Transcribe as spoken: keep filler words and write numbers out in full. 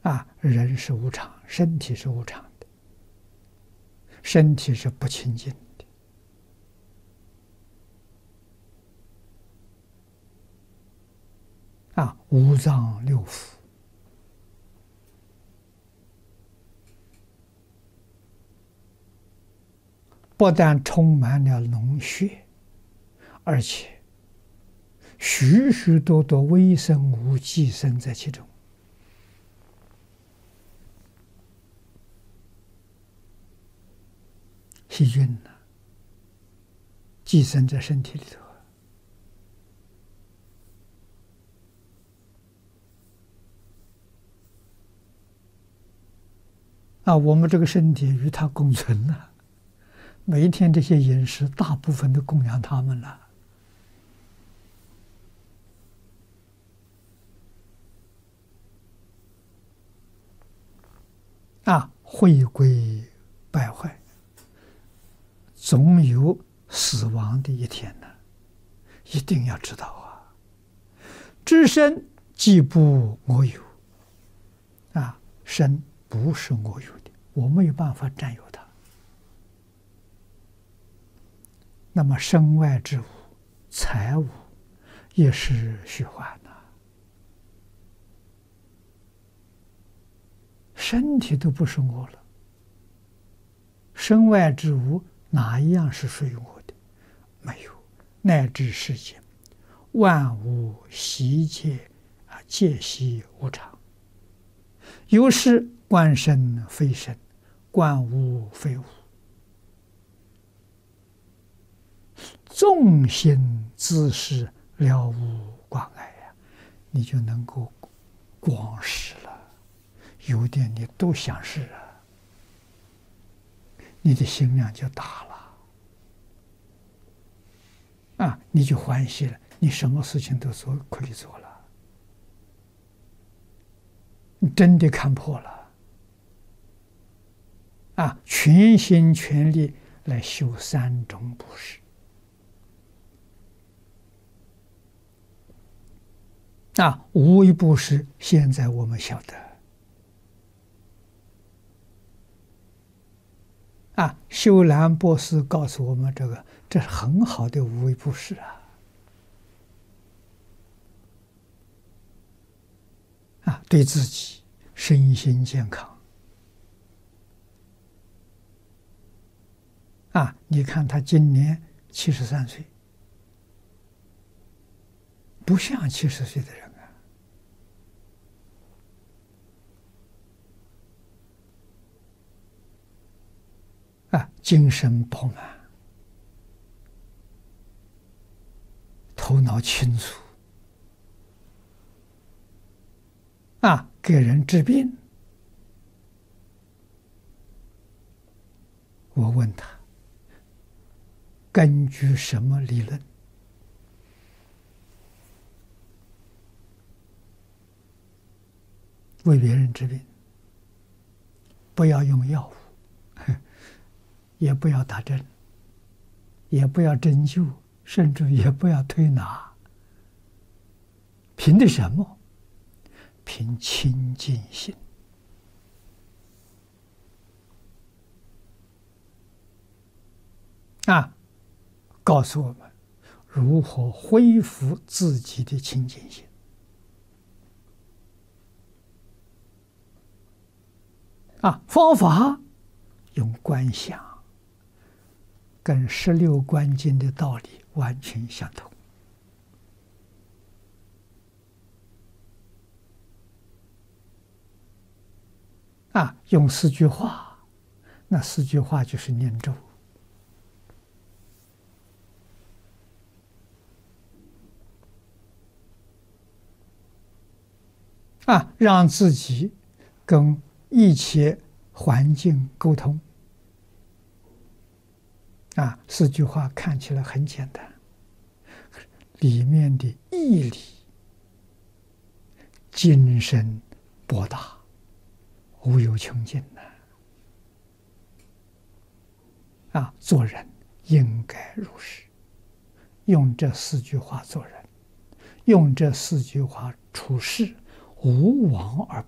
啊，人是无常，身体是无常的，身体是不清净的。啊，五脏六腑不但充满了脓血，而且许许多多微生物寄生在其中。细菌呢，寄生在身体里头。啊，我们这个身体与它共存了，每一天这些饮食大部分都供养它们了。啊，会归败坏，总有死亡的一天呢，一定要知道啊！知身既不我有，啊，身不是我有的，我没有办法占有它。那么身外之物、财物也是虚幻的，身体都不是我了，身外之物哪一样是属于我的？没有。乃至世间万物习皆啊，皆悉无常。有时观身非身，观物非物，纵心自是了无挂碍呀，你就能够光视了，有点你都想是啊，你的心量就大了啊，你就欢喜了，你什么事情都做可以做了，你真的看破了啊，全心全力来修三种布施啊，无为布施，现在我们晓得啊，修兰博士告诉我们，这个这是很好的无为布施啊！啊，对自己身心健康啊！你看他今年七十三岁，不像七十岁的人啊！啊，精神饱满，头脑清楚，啊，给人治病。我问他，根据什么理论？为别人治病，不要用药物，也不要打针，也不要针灸，甚至也不要推拿，凭的什么？凭清净心啊！告诉我们如何恢复自己的清净心啊！方法用观想，跟十六观经的道理完全相同。啊，用四句话，那四句话就是念咒。啊，让自己跟一切环境沟通。啊，四句话看起来很简单，里面的义理、精深博大，无有穷尽呐！啊，做人应该如是，用这四句话做人，用这四句话处事，无往而